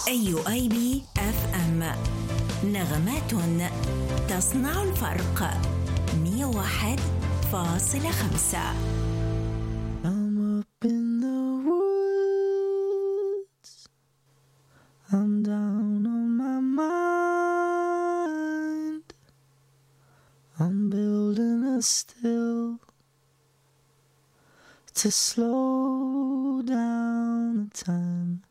AUIB FM نغمات تصنع الفرق 101.5. I'm up in the woods, I'm down on my mind, I'm building a still to slow down the time.